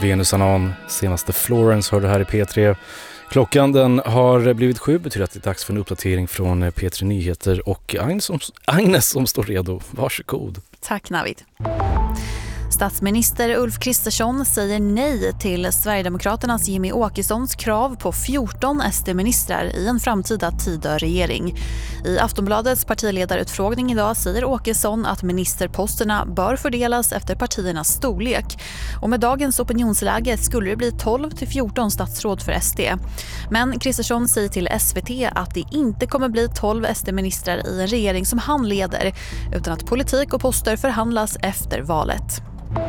Venus Anan, senaste Florence hörde här i P3. Klockan den har blivit 7, betyder att det är dags för en uppdatering från P3 Nyheter och Agnes som står redo. Varsågod. Tack Navid. Statsminister Ulf Kristersson säger nej till Sverigedemokraternas Jimmy Åkessons krav på 14 SD-ministrar i en framtida Tidö-regering. I Aftonbladets partiledarutfrågning idag säger Åkesson att ministerposterna bör fördelas efter partiernas storlek. Och med dagens opinionsläge skulle det bli 12-14 statsråd för SD. Men Kristersson säger till SVT att det inte kommer bli 12 SD-ministrar i en regering som han leder, utan att politik och poster förhandlas efter valet.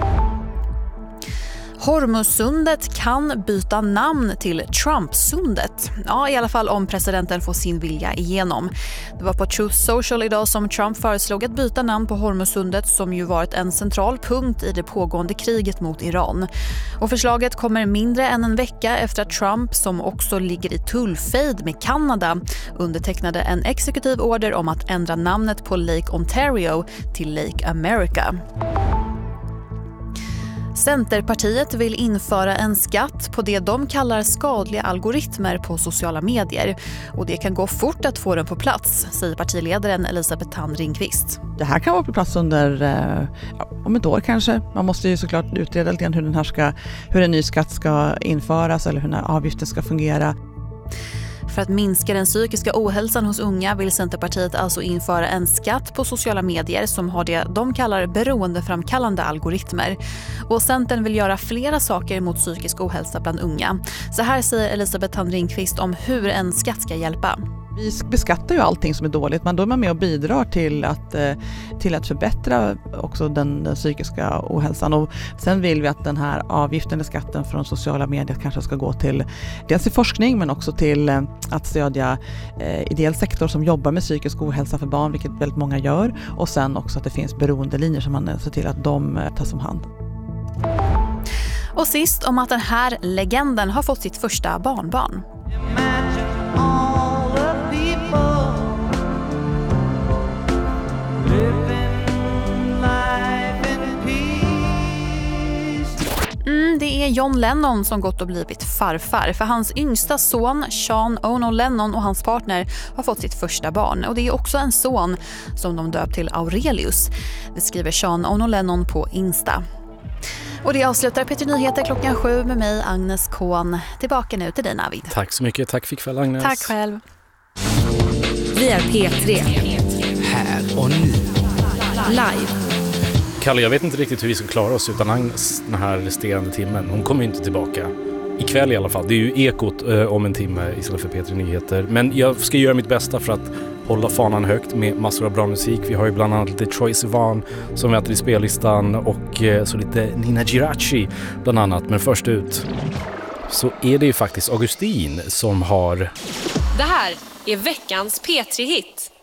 Hormuzsundet kan byta namn till Trump-sundet. Ja, i alla fall om presidenten får sin vilja igenom. Det var på Truth Social idag som Trump föreslog att byta namn på Hormuzsundet, som ju varit en central punkt i det pågående kriget mot Iran. Och förslaget kommer mindre än en vecka efter att Trump, som också ligger i tullfejd med Kanada, undertecknade en exekutiv order om att ändra namnet på Lake Ontario till Lake America. Centerpartiet vill införa en skatt på det de kallar skadliga algoritmer på sociala medier. Och det kan gå fort att få den på plats, säger partiledaren Elisabeth Thand Ringqvist. Det här kan vara på plats under om ett år kanske. Man måste ju såklart utreda lite grann hur en ny skatt ska införas eller hur den här avgiften ska fungera. För att minska den psykiska ohälsan hos unga vill Centerpartiet alltså införa en skatt på sociala medier som har det de kallar beroendeframkallande algoritmer. Och Centern vill göra flera saker mot psykisk ohälsa bland unga. Så här säger Elisabeth Thand Ringqvist om hur en skatt ska hjälpa. Vi beskattar ju allting som är dåligt, men då är man med och bidrar till att förbättra också den psykiska ohälsan. Och sen vill vi att den här avgiften eller skatten från sociala medier kanske ska gå till dels till forskning, men också till att stödja ideell sektor som jobbar med psykisk ohälsa för barn, vilket väldigt många gör. Och sen också att det finns beroendelinjer som man ser till att de tas om hand. Och sist om att den här legenden har fått sitt första barnbarn. Det är John Lennon som gått och blivit farfar, för hans yngsta son Sean Ono Lennon och hans partner har fått sitt första barn, och det är också en son som de döpt till Aurelius. Det skriver Sean Ono Lennon på Insta. Och det avslutar P3 Nyheter klockan 7 med mig, Agnes Kohn. Tillbaka nu till dig, Navid. Tack så mycket, tack för ikväll, Agnes. Tack själv. Vi är P3. Här och nu. Live. Kalle, jag vet inte riktigt hur vi ska klara oss utan Agnes den här resterande timmen. Hon kommer ju inte tillbaka. Ikväll i alla fall. Det är ju Ekot om en timme istället för P3 Nyheter. Men jag ska göra mitt bästa för att hålla fanan högt med massor av bra musik. Vi har ju bland annat lite Troye Sivan som vi äter i spellistan och så lite Nina Giraci bland annat. Men först ut så är det ju faktiskt Augustin som har... Det här är veckans P3-hit.